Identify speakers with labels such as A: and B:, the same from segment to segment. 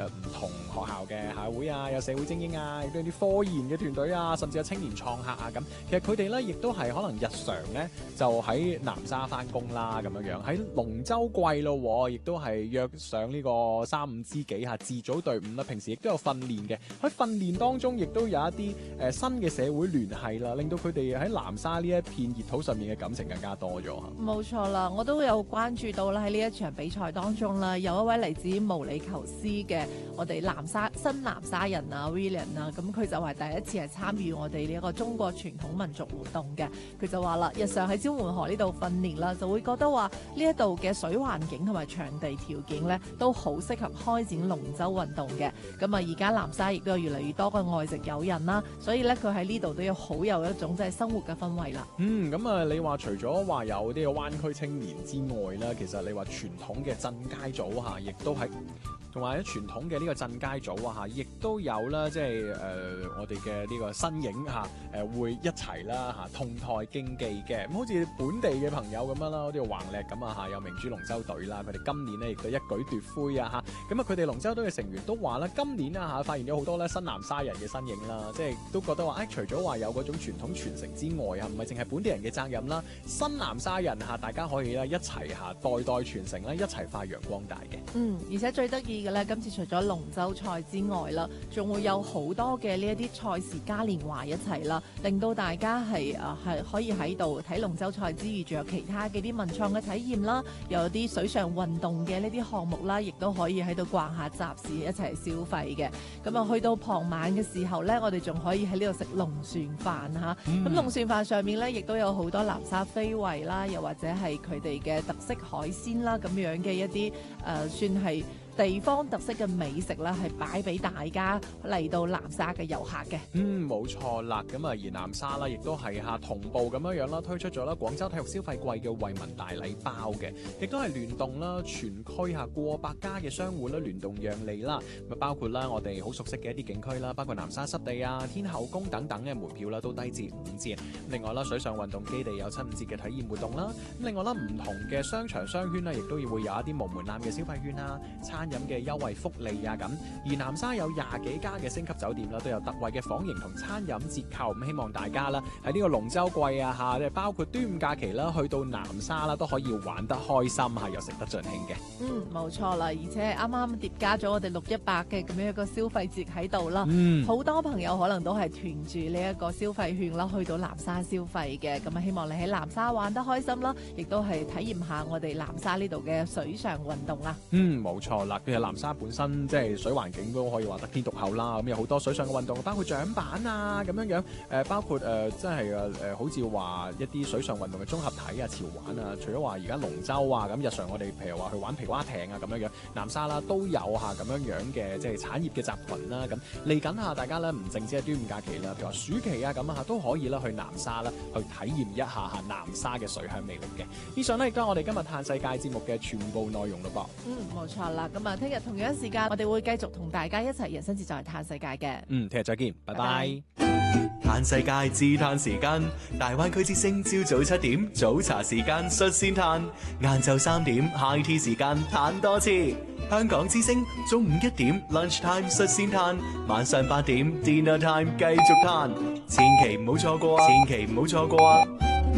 A: 唔同學校嘅校會啊，有社會精英啊，亦都有啲科研嘅團隊啊，甚至有青年創客啊咁。其實佢哋咧亦都係可能日常咧就喺南沙翻工啦咁樣樣，喺龍舟季咯，亦都係約上呢個3、5知己嚇自組隊伍啦。平時亦都有訓練嘅，喺訓練當中亦都有一啲新嘅社會聯繫啦，令到佢哋喺南沙呢一片熱土上面嘅感情更加多咗嚇。
B: 冇錯啦，我都有關注到啦，喺呢一場比賽當中啦，有一位嚟自毛里求斯嘅我哋新南沙人啊 William 啊，咁佢就係第一次係參與我哋呢一個中國傳統民族活動嘅。佢就話啦，日常喺蕉門河呢度訓練啦，就會覺得話呢一度嘅水環境同埋場地條件咧，都好適合開展龍舟運動嘅。咁啊，而家南沙亦都有越嚟越多嘅外籍友人啦，所以咧佢喺呢度都有好有一種即係生活嘅氛圍啦。
A: 咁啊，你話除咗話有呢個灣區青年之外啦，其實你話傳統嘅鎮街組嚇，亦都係。同埋咧傳統嘅呢個鎮街組啊嚇，亦都有啦，即係我哋嘅呢個身影嚇會一齊啦嚇，同台競技嘅。咁好似本地嘅朋友咁樣啦，好似橫瀝咁啊嚇，有明珠龍舟隊啦，佢哋今年咧亦都一舉奪魁啊嚇。咁啊，佢哋龍舟隊嘅成員都話啦，今年啊嚇發現咗好多咧新南沙人嘅身影啦，即係都覺得話除咗話有嗰種傳統傳承之外啊，唔係淨係本地人嘅責任啦，新南沙人嚇大家可以咧一齊嚇代代傳承咧，一齊發揚光大嘅。
B: 而且最得意嘅咧，今次除咗龍舟賽之外啦，仲會有好多嘅呢一啲賽事嘉年華一齊啦，令到大家係可以喺度睇龍舟賽之餘，仲有其他嘅啲文創嘅體驗啦，又有啲水上運動嘅呢啲項目啦，亦都可以喺度逛下集市一齊消費嘅。咁啊，去到傍晚嘅時候咧，我哋仲可以喺呢度食龍船飯嚇。咁龍船飯上面咧，亦都有好多南沙非遺啦，又或者係佢哋嘅特色海鮮啦，咁樣嘅一啲算係地方特色嘅美食啦，係擺俾大家嚟到南沙嘅遊客嘅。
A: 冇錯啦。咁啊，而南沙啦，亦都係同步咁樣啦，推出咗啦廣州體育消費季嘅惠民大禮包嘅，亦都係聯動啦全區過百家嘅商戶啦，聯動讓利啦。咁包括啦我哋好熟悉嘅一啲景區啦，包括南沙濕地啊、天后宮等等嘅門票啦，都低至5折。另外啦，水上運動基地有7、5折嘅體驗活動啦。另外啦，唔同嘅商場商圈啦，亦都會有一啲無門檻嘅消費券啊、餐飲嘅優惠福利啊咁。而南沙有20幾家嘅星級酒店啦，都有特惠嘅房型同餐飲折扣。咁希望大家啦喺呢個龍舟季啊嚇，即係包括端午假期啦，去到南沙啦都可以玩得開心嚇，又食得盡興嘅。
B: 冇錯啦，而且啱啱疊加咗我哋618嘅咁樣一個消費節喺度啦。好多朋友可能都係團住呢一個消費券啦，去到南沙消費嘅。咁啊，希望你喺南沙玩得開心啦，亦都係體驗下我哋南沙呢度嘅水上運動啦。
A: 冇錯啦，其實南沙本身即係水環境都可以話得天獨厚啦。咁有好多水上嘅運動，包括槳板啊咁樣樣，包括即係好似話一啲水上運動嘅綜合體啊、潮玩啊。除咗話而家龍舟啊咁，日常我哋譬如話去玩皮划艇啊咁樣樣，南沙啦都有下咁樣樣嘅即係產業嘅集群啦。咁嚟緊下大家咧唔淨止係端午假期啦，譬如話暑期啊咁都可以啦去南沙啦去體驗一下南沙嘅水鄉魅力嘅。以上呢亦都係我哋今日嘆世界節目嘅全部內容咯噃。
B: 冇錯啦。咁啊，聽日同樣時間我哋會繼續同大家一齊人生自在嘆世界嘅。
A: 聽日再見，拜拜。
C: 嘆世界自嘆時間，大灣區之聲朝早7點早茶時間率先嘆，晏晝3點 high tea 時間嘆多次。香港之聲中午1點 lunch time 率先嘆，晚上8點 dinner time 繼續嘆，千祈唔好錯過啊！千祈唔好錯過啊！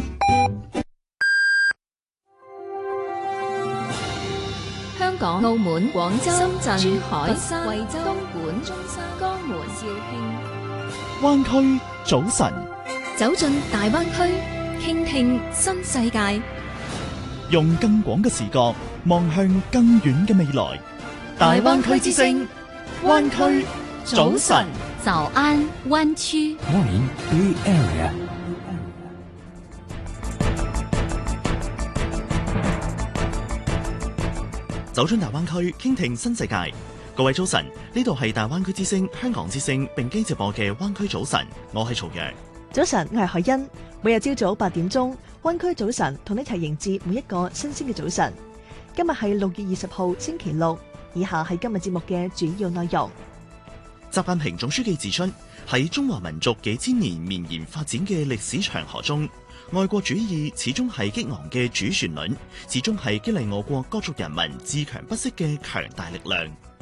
D: 香港、澳門、廣州、深圳、珠海、佛山、惠州、東莞、中山、江門、肇慶。
E: 灣區早晨，
D: 走進大灣區，傾聽新世界，
E: 用更廣嘅視角望向更遠嘅未來。大灣區之聲，灣區早晨，
D: 早安灣區。
F: Morning Bay Area。
E: 走進大灣區，傾聽新世界。各位早晨，呢度係大灣區之聲、香港之聲並機直播嘅灣區早晨，我係曹陽。
G: 早晨，我係海欣。每日朝早8點鐘，灣區早晨同你一齊迎接每一個新鮮嘅早晨。今日係6月20號星期六，以下係今日節目嘅主要內容。
E: 習近平總書記指出，喺中華民族幾千年綿延發展嘅歷史長河中，愛國主義始終係激昂嘅主旋律，始終係激勵我國各族人民自強不息嘅強大力量。